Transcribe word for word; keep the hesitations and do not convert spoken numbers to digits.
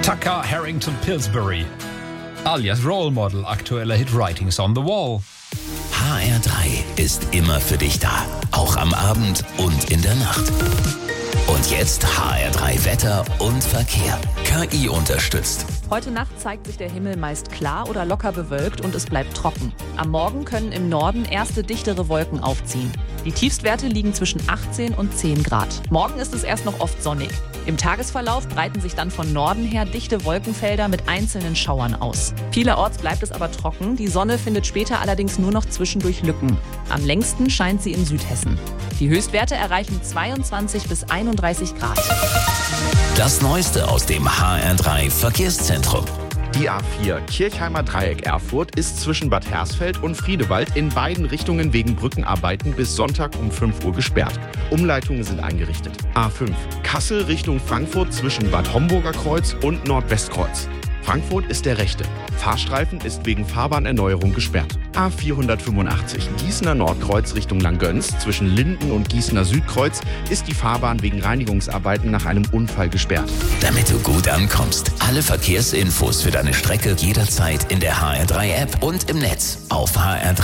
Tucker Harrington Pillsbury, alias Role Model aktueller Hit Writings on the Wall. H R drei ist immer für dich da, auch am Abend und in der Nacht. Und jetzt H R drei Wetter und Verkehr. K I unterstützt. Heute Nacht zeigt sich der Himmel meist klar oder locker bewölkt und es bleibt trocken. Am Morgen können im Norden erste dichtere Wolken aufziehen. Die Tiefstwerte liegen zwischen achtzehn und zehn Grad. Morgen ist es erst noch oft sonnig. Im Tagesverlauf breiten sich dann von Norden her dichte Wolkenfelder mit einzelnen Schauern aus. Vielerorts bleibt es aber trocken. Die Sonne findet später allerdings nur noch zwischendurch Lücken. Am längsten scheint sie in Südhessen. Die Höchstwerte erreichen zweiundzwanzig bis einunddreißig Grad. Das Neueste aus dem H R drei Verkehrszentrum. Die A vier Kirchheimer Dreieck Erfurt ist zwischen Bad Hersfeld und Friedewald in beiden Richtungen wegen Brückenarbeiten bis Sonntag um fünf Uhr gesperrt. Umleitungen sind eingerichtet. A fünf Kassel Richtung Frankfurt zwischen Bad Homburger Kreuz und Nordwestkreuz. Frankfurt ist der rechte. Fahrstreifen ist wegen Fahrbahnerneuerung gesperrt. A vierhundertfünfundachtzig Gießener Nordkreuz Richtung Langgöns zwischen Linden und Gießener Südkreuz ist die Fahrbahn wegen Reinigungsarbeiten nach einem Unfall gesperrt. Damit du gut ankommst, alle Verkehrsinfos für deine Strecke jederzeit in der H R drei App und im Netz auf H R drei.